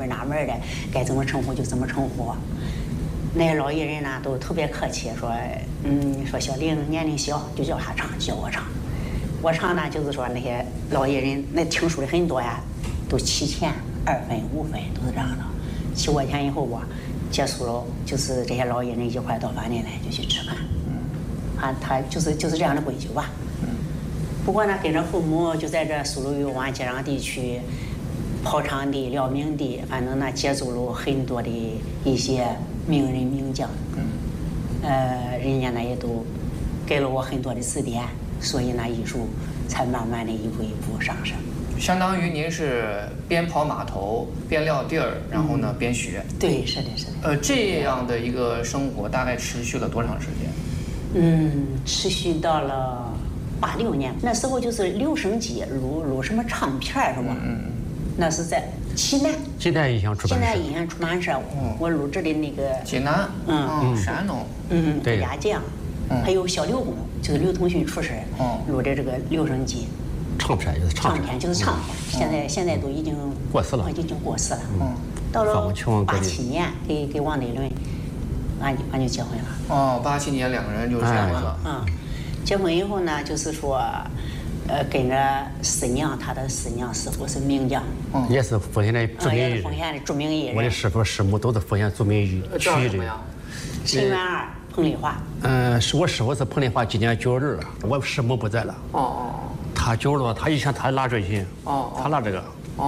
的，该怎么称呼就怎么称呼。那些老艺人呢都特别客气，说小玲年龄小，就叫她唱，叫我唱。我唱呢就是说那些老艺人那听书的很多呀，都7钱2分5分都是这样的。7块钱以后吧，结束了就是这些老艺人一块到饭店来就去吃饭。他就是这样的规矩吧。不过呢，跟着父母就在这苏鲁豫湾接壤地区跑场地、辽明地，反正呢接触了很多的一些名人名将。人家呢也都给了我很多的指点，所以呢艺术才慢慢的一步一步上升。 相当于您是边跑码头边撂地儿，然后呢边学。 对，是的。 这样的一个生活大概持续了多长时间？ 持续到了86年，那时候就是留声机录什么唱片是吧？那是在济南印象出版社，我录制的那个济南，山东， 对家将，还有小刘工，就是刘同勋出身，录的这个留声机。 唱片， 现在都已经过世了， 到了87年，给王德伦，俺就结婚了。 87年2个人就结婚了。 结婚以后呢，就是说，跟着师娘，他的师娘师傅是名将， 也是奉贤的著名艺人。 奉贤的著名艺人。 我的师傅师母都是奉贤著名曲艺人。 陈元二、彭丽华。 是我师傅是彭丽华，今年92了，我师母不在了。他90多，他以前他拉追星，他拉这个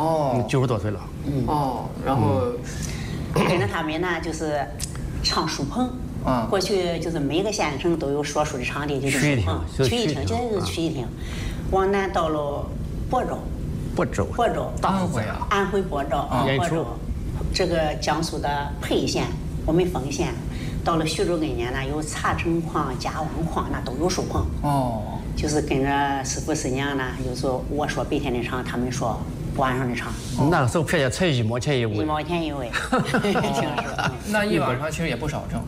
，90多岁了。 然后跟着他们呢，就是唱书棚。过去就是每个县城都有说书的场地，就是书棚、曲艺厅，现在就是曲艺厅。往南到了亳州，安徽亳州，这个江苏的沛县，我们丰县，到了徐州跟前呢，有茶城矿、嘉旺矿，那都有书棚。就是跟着师傅师娘呢，有时候我说白天的场，他们说晚上的场。 那个时候票价才1毛钱一位。 1毛钱一位， 那一晚上其实也不少挣。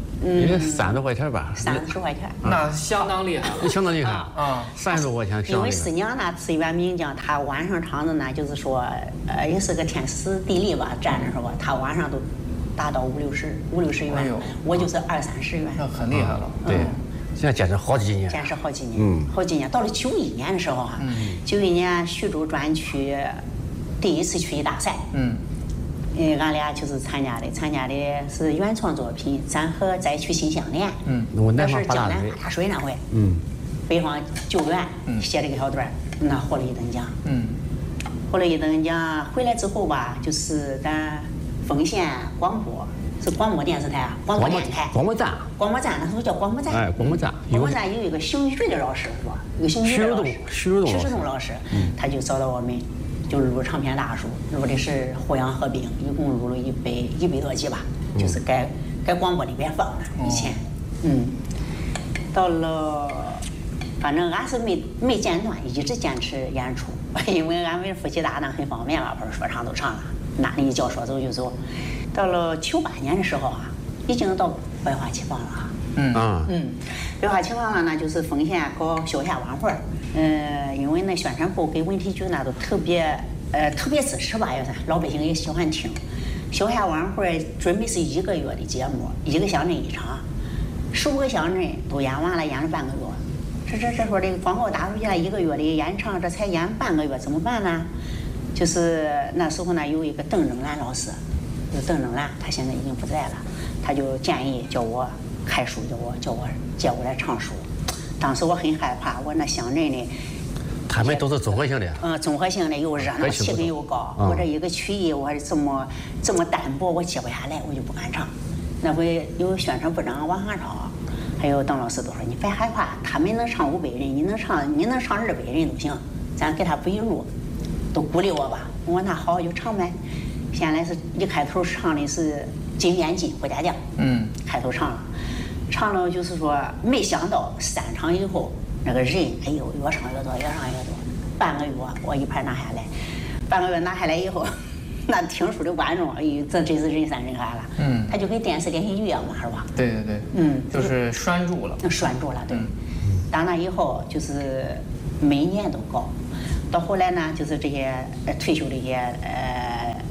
30多块钱吧。 30块钱。 那相当厉害了。 相当厉害啊！30多块钱。 因为师娘呢是一员名将，她晚上场子呢，就是说，也是个天时地利吧，站着是吧？她晚上都达到50-60元，我就是20-30元。 那很厉害了。 对。现在坚持好几年。 好几年。到了91年的时候91年徐州专区第一次曲艺大赛。俺俩就是参加的是原创作品《咱和灾区心相连》。那是江南大水那回。北方救援写了一个小段，那获了1等奖。获了1等奖，回来之后吧，就是咱丰县广播。是广播电视台广播电台。广播站那时候叫广播站。 广播站有一个邢玉的老师是吧？一个邢玉的老师，徐世栋老师，他就找到我们，就录长篇大书，录的是《胡杨合并》，一共录了100多集吧，就是该广播里边放的以前。到了，反正俺是没间断，一直坚持演出，因为俺们夫妻搭档很方便嘛，不是说唱都唱了，哪里一叫说走就走。到了98年的时候已经到百花齐放了百花齐放了呢，就是丰县搞小夏晚会，因为那宣传部跟文体局那都特别支持吧，也算老百姓也喜欢听。小夏晚会准备是1个月的节目，1个乡镇1场，15个乡镇都演完了，演了半个月。这说这个广告打出去了1个月的演唱，这才演半个月，怎么办呢？就是那时候呢，有一个邓正兰老师。邓正兰，他现在已经不在了，他就建议叫我开书，叫我借我来唱书。当时我很害怕，我那乡镇的， 他们都是综合性的， 综合性的又热闹，气氛又高。我这一个曲艺，我这么单薄，我接不下来，我就不敢唱。那回有宣传部长王汉超，还有邓老师都说你别害怕，他们能唱500人，你能唱200人都行，咱给他补一路，都鼓励我吧。我说那好，就唱呗。现在是一开头唱的是《金边记》胡家将，开头唱了，就是说没想到3场以后那个人，哎呦，越唱越多，半个月我一盘拿下来，半个月拿下来以后，那听书的观众，哎呦，这真是人山人海了，他就跟电视连续剧一样嘛，是吧？ 对，就是拴住了， 对。当那以后就是每年都搞。到后来呢，就是这些退休的一些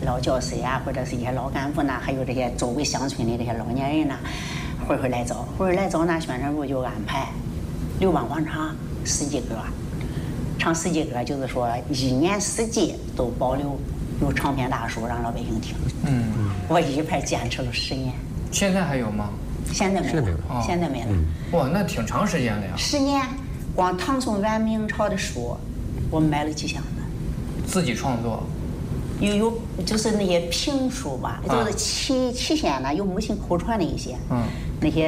老教师呀，或者是一些老干部呢，还有这些周围乡村的这些老年人呢，会来找，呢，宣传部就安排6帮广场10几个，唱10几个，就是说1年4季都保留有长篇大书让老百姓听。我一派坚持了10年。 现在还有吗？ 现在没了，现在没了。 哇，那挺长时间的呀。 10年，光唐宋元明朝的书，我买了几箱子。 自己创作？ 有就是那些评书吧，就是期限呢，有母亲口传的一些，那些。